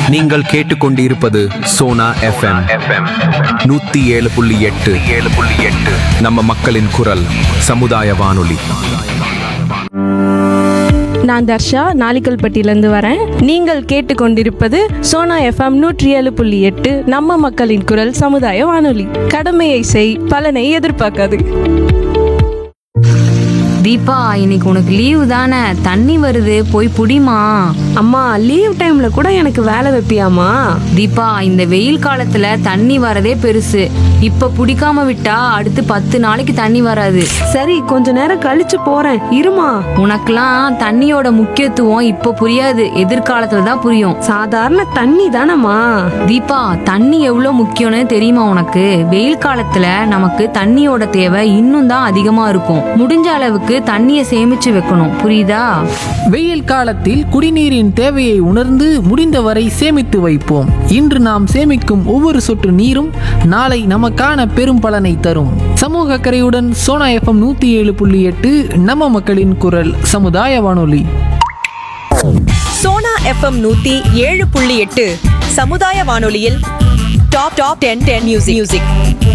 நீங்கள் கேட்டுக்கொண்டிருப்பது சோனா எஃப்எம் 107.8 நம்ம மக்களின் குரல் சமுதாய வானொலி. நான் தர்ஷா நாளிக்கல்பட்டியிலேருந்து வரேன். நீங்கள் கேட்டுக்கொண்டிருப்பது சோனா எஃப்எம் 107.8 நம்ம மக்களின் குரல் சமுதாய வானொலி. கடமையை செய், பலனை எதிர்பார்க்காது. தீபா, இன்னைக்கு உனக்கு லீவு தானே? தண்ணி வருது, போய் புடிமா. அம்மா, லீவ் டைம்ல கூட எனக்கு வேலை வைப்பியாமா? தீபா, இந்த வெயில் காலத்துல தண்ணி வரதே பெருசு. இப்ப புடிக்காம விட்டா அடுத்து 10 நாளைக்கு தண்ணி வராது. சரி, கொஞ்ச நேரம் கழிச்சு போறேன், இருமா. உனக்கெல்லாம் தண்ணியோட முக்கியத்துவம் இப்ப புரியாது, எதிர்காலத்துல தான் புரியும். சாதாரண தண்ணி தானம்மா. தீபா, தண்ணி எவ்வளவு முக்கியம்னு தெரியுமா உனக்கு? வெயில் காலத்துல நமக்கு தண்ணியோட தேவை இன்னும் தான் அதிகமா இருக்கும். முடிஞ்ச அளவுக்கு தண்ணியை சேமிச்சு வைக்கணும், புரியுதா? வெயில் காலத்தில் குடிநீரின் தேவையை உணர்ந்து முடிந்தவரை சேமித்து வைப்போம். இன்று நாம் சேமிக்கும் ஒவ்வொரு சொட்டு நீரும் நாளை நமக்கான பெரும் பலனை தரும். சமூக அக்கறையுடன் சோனா எஃப்எம் 107.8 நம்ம மக்களின் குரல் சமுதாய வானொலி. சோனா எஃப்எம் 107.8 சமுதாய வானொலியில் டாப் 10 மியூசிக்.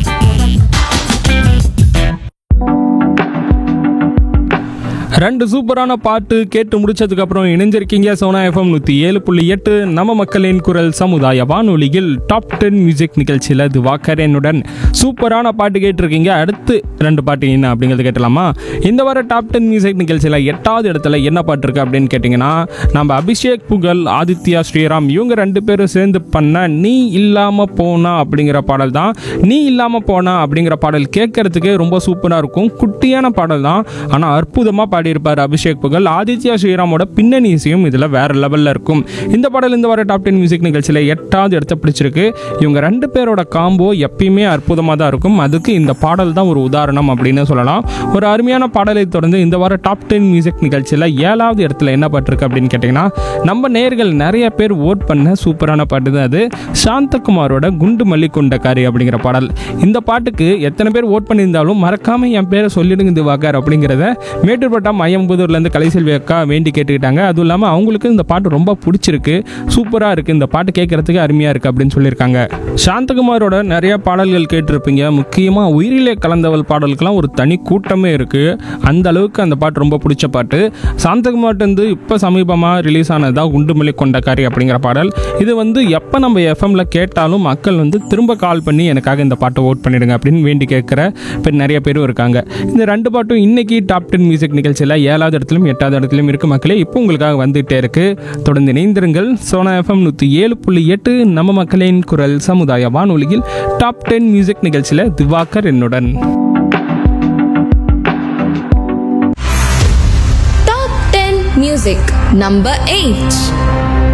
ரெண்டு சூப்பரான பாட்டு கேட்டு முடிச்சதுக்கு அப்புறம் இணைஞ்சிருக்கீங்க சோனா எஃப்எம் 107.8 நம்ம மக்களின் குரல் சமுதாய வானொலியில் டாப் 10 மியூசிக் நிகழ்ச்சியில் திவாகரனுடன் சூப்பரான பாட்டு கேட்டிருக்கீங்க. அடுத்து ரெண்டு பாட்டு என்ன அப்படிங்கிறது கேட்டலாமா? இந்த வார டாப் 10 மியூசிக் நிகழ்ச்சியில் 8வது இடத்துல என்ன பாட்டு இருக்கு அப்படின்னு கேட்டிங்கன்னா, நம்ம அபிஷேக் புகழ், ஆதித்யா ஸ்ரீராம் இவங்க ரெண்டு பேரும் சேர்ந்து பண்ண நீ இல்லாம போனா அப்படிங்கிற பாடல் தான். நீ இல்லாம போனா அப்படிங்கிற பாடல் கேட்கறதுக்கு ரொம்ப சூப்பராக இருக்கும். குட்டியான பாடல் தான், ஆனால் அற்புதமாக பாடியிருப்பார் அபிஷேக் புகழ். ஆதித்யா ஸ்ரீராமோட பின்னணி இசையும் இதில் வேற லெவலில் இருக்கும். இந்த பாடல் இந்த வார டாப் 10 மியூசிக் நிகழ்ச்சியில் 8வது இடத்த பிடிச்சிருக்கு. இவங்க ரெண்டு பேரோட காம்போ எப்பயுமே அற்புதமாக தான் இருக்கும். அதுக்கு இந்த பாடல் தான் ஒரு உதாரணம் அப்படின்னு சொல்லலாம். ஒரு அருமையான பாடலை தொடர்ந்து இந்த வார டாப் 10 மியூசிக் நிகழ்ச்சியில் 7வது இடத்துல என்ன பாட்டு அப்படின்னு கேட்டிங்கன்னா, நம்ம நேயர்கள் நிறைய பேர் ஓட் பண்ண சூப்பரான பாட்டு தான் அது. சாந்தகுமாரோட குண்டு மல்லி கொண்டக்காரி அப்படிங்கிற பாடல். இந்த பாட்டுக்கு எத்தனை பேர் ஓட் பண்ணியிருந்தாலும் மறக்காம என் பேரை சொல்லிடுங்க திவாகர் அப்படிங்கிறத மேட்டூர்பட்டா மயம்புதூர்லேருந்து கலைசெல்வி அக்கா வேண்டி கேட்டுக்கிட்டாங்க. அதுவும் இல்லாமல் அவங்களுக்கு இந்த பாட்டு ரொம்ப பிடிச்சிருக்கு, சூப்பராக இருக்குது, இந்த பாட்டு கேட்கறதுக்கு அருமையாக இருக்குது அப்படின்னு சொல்லியிருக்காங்க. சாந்தகுமாரோட நிறைய பாடல்கள் கேட்டிருப்பீங்க. முக்கியமாக உயிரிலே கலந்தவள் பாடலுக்கெல்லாம் ஒரு தனி கூட்டமே இருக்குது. அந்த அளவுக்கு அந்த பாட்டு ரொம்ப பிடிச்ச பாட்டு. சாந்தகுமார்ட்டு இப்போ சமீபமாக ரிலீஸ் ஆனதா குண்டுமல்லி கொண்டக்காரி அப்படிங்கிற பாடல். இது எப்போ நம்ம எஃப்எம்ல கேட்டாலும் மக்கள் திரும்ப கால் பண்ணி எனக்காக இந்த பாட்டை ஓட் பண்ணிடுங்க அப்படின்னு வேண்டி கேட்குற நிறைய பேரும் இருக்காங்க. இந்த ரெண்டு பாட்டும் இன்னைக்கு டாப் 10 மியூசிக் நிகழ்ச்சியில் 7வது இடத்துலையும் 8வது இடத்துலையும் இருக்கு மக்களே. இப்போ உங்களுக்காக வந்துகிட்டே இருக்கு. தொடர்ந்து இணைந்திருங்கள். சோனா எஃப்எம் 107.8 நம்ம மக்களின் குரல் சமுதாய வானொலியில் டாப் 10 மியூசிக் நிகழ்ச்சியில் திவாகர் என்னுடன். Top 10 Music Number 8.